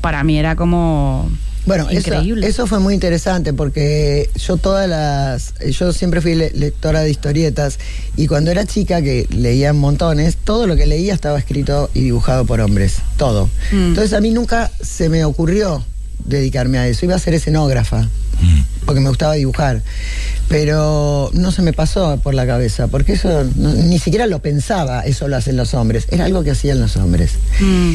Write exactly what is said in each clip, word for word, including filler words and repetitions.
para mí era como... Bueno, eso, eso fue muy interesante porque yo todas las... Yo siempre fui le, lectora de historietas y cuando era chica, que leía montones, todo lo que leía estaba escrito y dibujado por hombres, todo. Mm. Entonces a mí nunca se me ocurrió dedicarme a eso, iba a ser escenógrafa, mm. porque me gustaba dibujar, pero no se me pasó por la cabeza, porque eso no, ni siquiera lo pensaba, eso lo hacen los hombres, era algo que hacían los hombres. Mm.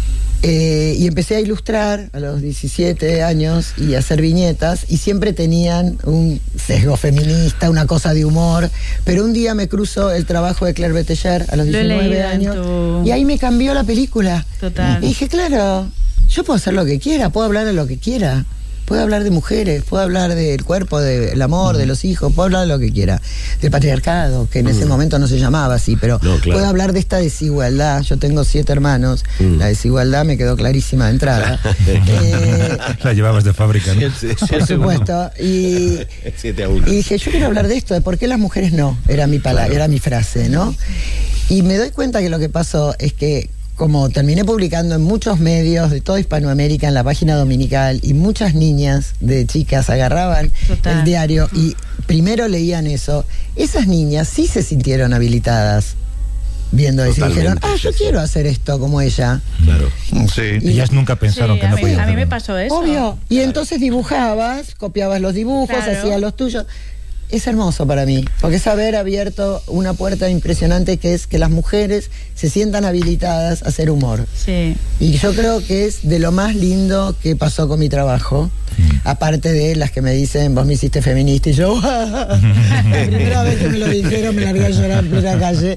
Eh, y empecé a ilustrar a los diecisiete años y a hacer viñetas y siempre tenían un sesgo feminista, una cosa de humor, pero un día me cruzó el trabajo de Claire Beteller a los diecinueve años tu... y ahí me cambió la película. Total. Y dije, claro, yo puedo hacer lo que quiera, puedo hablar de lo que quiera. Puedo hablar de mujeres, puedo hablar del cuerpo, del amor, mm. de los hijos, puedo hablar de lo que quiera. Del patriarcado, que en mm. ese momento no se llamaba así, pero no, claro. puedo hablar de esta desigualdad. Yo tengo siete hermanos, mm. la desigualdad me quedó clarísima de entrada. eh, la llevabas de fábrica, ¿no? Siete, por supuesto. Y, siete a uno. Y dije, yo quiero hablar de esto, de por qué las mujeres no, era mi palabra, claro. era mi frase, ¿no? Y me doy cuenta que lo que pasó es que como terminé publicando en muchos medios de toda Hispanoamérica en la página dominical y muchas niñas de chicas agarraban Total. el diario y primero leían eso, esas niñas sí se sintieron habilitadas viendo eso y dijeron, ah, yo quiero hacer esto como ella. Claro. Sí. Y ellas nunca pensaron sí, que no mí, podían. A mí me pasó eso. Obvio. Y claro. entonces dibujabas, copiabas los dibujos, claro. hacías los tuyos. Es hermoso para mí, porque es haber abierto una puerta impresionante que es que las mujeres se sientan habilitadas a hacer humor. Sí. Y yo creo que es de lo más lindo que pasó con mi trabajo, mm. aparte de las que me dicen, vos me hiciste feminista, y yo, la primera vez que me lo dijeron me largué a llorar en plena calle.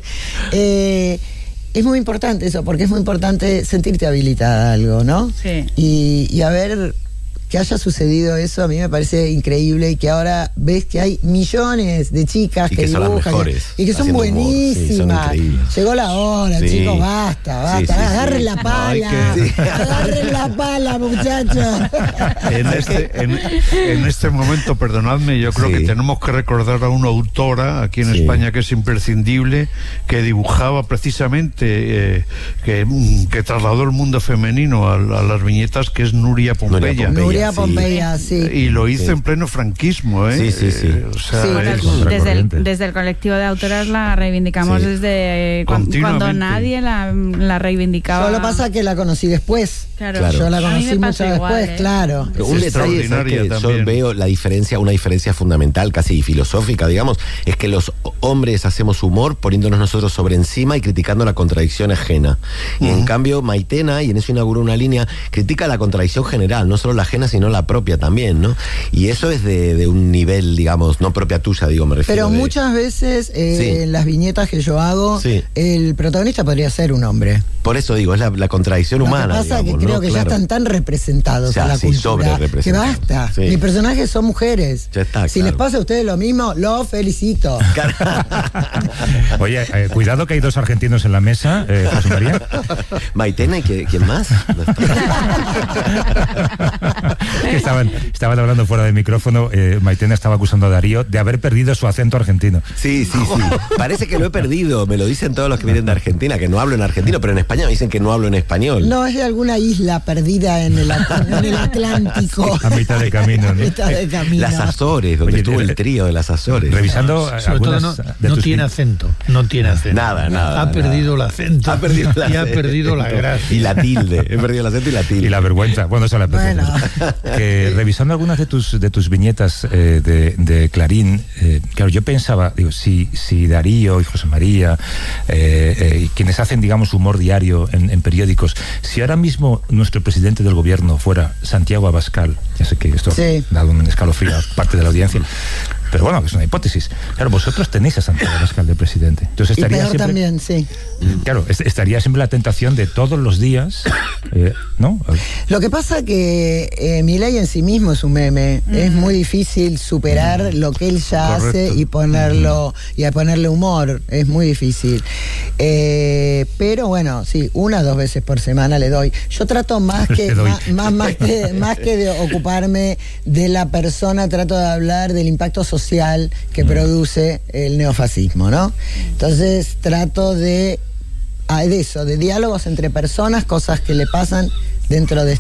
Eh, es muy importante eso, porque es muy importante sentirte habilitada a algo, ¿no? Sí. Y, y a ver... que haya sucedido eso a mí me parece increíble y que ahora ves que hay millones de chicas y que, que son dibujan las mejores, y que son buenísimas. Sí, son llegó la hora, sí. chicos, basta, basta. Sí, sí, agarren sí. la pala, no, que... agarren la pala, muchachos. En este, en, en este momento, perdonadme, yo creo sí. que tenemos que recordar a una autora aquí en sí. España que es imprescindible, que dibujaba precisamente, eh, que, que trasladó el mundo femenino a, a las viñetas, que es Nuria Pompeya. Nuria Pompeya, sí. sí. Y lo hizo sí. en pleno franquismo, ¿eh? Sí, sí, sí. Eh, o sea, sí. Bueno, desde, el, desde el colectivo de autoras la reivindicamos sí. desde cuando, cuando nadie la, la reivindicaba. Solo pasa que la conocí después. Claro. claro. Yo la conocí mucho igual, después, ¿eh? claro. Pero un detalle es que yo veo la diferencia, una diferencia fundamental, casi filosófica, digamos, es que los hombres hacemos humor poniéndonos nosotros sobre encima y criticando la contradicción ajena. Uh-huh. Y en cambio, Maitena, y en eso inauguró una línea, critica la contradicción general, no solo la ajena, sino la propia también, ¿no? Y eso es de, de un nivel, digamos, no propia tuya, digo, me refiero. Pero de... muchas veces eh, sí. en las viñetas que yo hago, sí. el protagonista podría ser un hombre. Por eso digo, es la, la contradicción Lo humana. Lo que pasa es digamos, que creo ¿no? que claro. ya están tan representados ya, en la sí, cultura que basta. Sí. Mis personajes son mujeres. Ya está, si claro. les pasa a ustedes lo mismo, lo felicito. Oye, eh, cuidado que hay dos argentinos en la mesa, eh, José María. Maitena y que, ¿quién más? que estaban, estaban hablando fuera del micrófono, eh, Maitena estaba acusando a Darío de haber perdido su acento argentino. Sí, sí, sí. Parece que lo he perdido, me lo dicen todos los que vienen de Argentina, que no hablo en argentino, pero en España me dicen que no hablo en español. No, es de alguna isla perdida en el, en el Atlántico. A mitad de camino, ¿no? A mitad de camino. Las Azores, donde Oye, estuvo el trío de las Azores. Revisando no, sobre todo no, no tiene acento, no tiene acento. Nada, nada. Ha nada. perdido el acento. Ha perdido el acento. Y ha perdido la gracia. Y la tilde. He perdido el acento y la tilde. Y la vergüenza. Bueno, eso la bueno. Que revisando algunas de tus de tus viñetas eh, de, de Clarín, eh, claro, yo pensaba, digo, si, si Darío y José María, eh, eh, quienes hacen, digamos, humor diario en, en periódicos, si ahora mismo nuestro presidente del gobierno fuera Santiago Abascal, ya sé que esto sí. ha dado un escalofrío a parte de la audiencia, pero bueno, es una hipótesis. Claro, vosotros tenéis a Santiago Abascal de presidente. Entonces estaría y peor siempre, también, sí. Claro, estaría siempre la tentación de todos los días, eh, ¿no? Lo que pasa que eh, Milei en sí mismo es un meme. Mm. Es muy difícil superar mm. lo que él ya Correcto. hace y ponerlo mm. y a ponerle humor. Es muy difícil. Eh, pero bueno, sí, una o dos veces por semana le doy. Yo trato más que más, más, más que más que de ocuparme de la persona, trato de hablar del impacto social social que mm. produce el neofascismo, ¿no? Entonces trato de, de eso, de diálogos entre personas, cosas que le pasan dentro de